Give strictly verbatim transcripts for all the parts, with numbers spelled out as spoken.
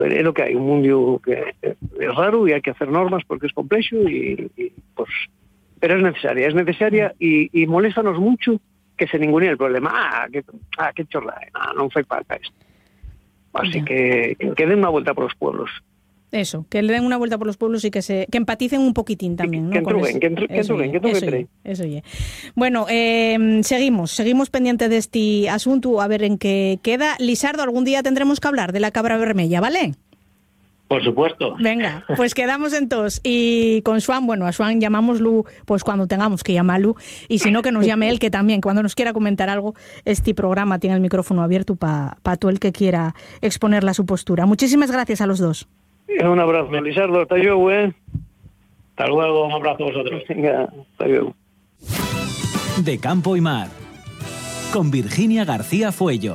Pero es lo que hay, un mundo que es raro y hay que hacer normas porque es complejo y, y pues, pero es necesaria, es necesaria y, y moléstanos mucho que se ningune el problema. Ah, que, ah, que chorrada, ah, no fue para esto. Así Ya. que, que den una vuelta por los pueblos. Eso, que le den una vuelta por los pueblos y que se que empaticen un poquitín también, ¿no? Que Con entruguen, es- que entru- que eso entruguen, ye, que eso entreguen. ye, eso ye. Bueno, eh, seguimos, seguimos pendiente de este asunto, a ver en qué queda. Lisardo, algún día tendremos que hablar de la cabra vermella, ¿vale? Por supuesto. Venga, pues quedamos entonces. Y con Xuan, bueno, a Xuan llamámoslo pues cuando tengamos que llamarlo. Y si no, que nos llame él, que también, cuando nos quiera comentar algo, este programa tiene el micrófono abierto para pa todo el que quiera exponerla su postura. Muchísimas gracias a los dos. Un abrazo, Lisardo, hasta luego, ¿eh? Hasta luego, un abrazo a vosotros. Venga, hasta luego. De Campo y Mar, con Virginia García Fuello.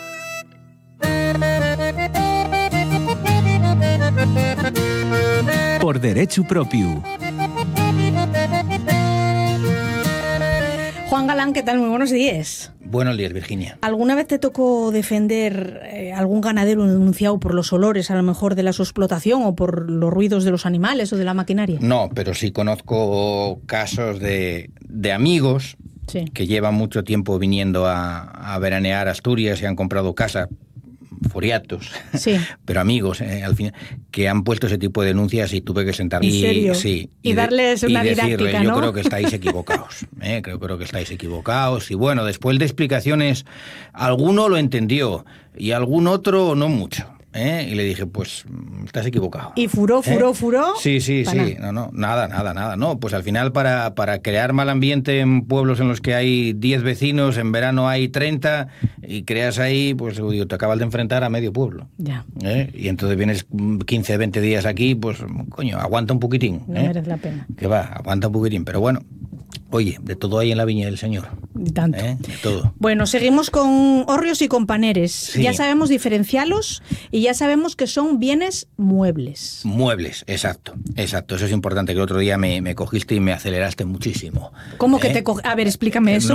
Por derecho propio. Juan Galán, ¿qué tal? Muy buenos días. Buenos días, Virginia. ¿Alguna vez te tocó defender eh, algún ganadero denunciado por los olores, a lo mejor, de la su explotación o por los ruidos de los animales o de la maquinaria? No, pero sí conozco casos de, de amigos Sí. que llevan mucho tiempo viniendo a, a veranear a Asturias y han comprado casa, furiatos, Sí. pero amigos, eh, al final, que han puesto ese tipo de denuncias y tuve que sentarme. ¿En serio? Y, sí, Y de- darles una y decirle, didáctica, yo ¿no? creo que estáis equivocados, eh, creo, creo que estáis equivocados. Y bueno, después de explicaciones, alguno lo entendió y algún otro no mucho. ¿Eh? Y le dije, pues, estás equivocado. ¿Y furó, furó, ¿Eh? furó? Sí, sí, Pa' sí. nada. No, no, nada, nada, nada. No, pues al final para, para crear mal ambiente en pueblos en los que hay diez vecinos, en verano hay treinta, y creas ahí, pues digo, te acabas de enfrentar a medio pueblo. Ya, ¿Eh? Y entonces vienes quince, veinte días aquí, pues, coño, aguanta un poquitín. no ¿eh? merece la pena. Que va, aguanta un poquitín. Pero bueno, oye, de todo hay en la viña del Señor. Y tanto. ¿Eh? De todo. Bueno, seguimos con hórreos y con paneres. Sí. Ya sabemos diferenciarlos y ya sabemos que son bienes muebles. Muebles, exacto, exacto. Eso es importante, que el otro día me, me cogiste y me aceleraste muchísimo. ¿Cómo que ¿Eh? te coge? A ver, explícame eso.